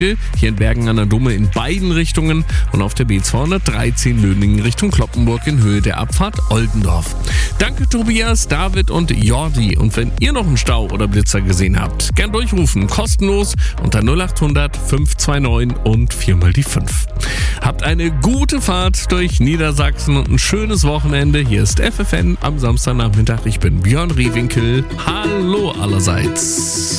Hier in Bergen an der Dumme in beiden Richtungen und auf der B213 Löningen Richtung Cloppenburg in Höhe der Abfahrt Oldendorf. Danke Tobias, David und Jordi. Und wenn ihr noch einen Stau oder Blitzer gesehen habt, gern durchrufen, kostenlos unter 0800 529 und 4 mal die 5. Habt eine gute Fahrt durch Niedersachsen und ein schönes Wochenende. Hier ist FFN am Samstagnachmittag. Ich bin Björn Rehwinkel. Hallo allerseits.